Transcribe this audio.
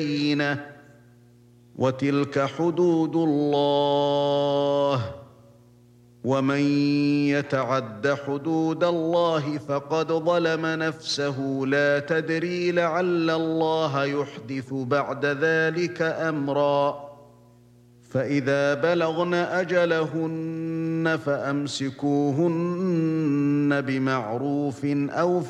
بينة وتلك حدود الله ومن يتعد حدود الله فقد ظلم نفسه لا تدري لعل الله يحدث بعد ذلك أمرا فإذا بلغن أجلهن فأمسكوهن بمعروف أو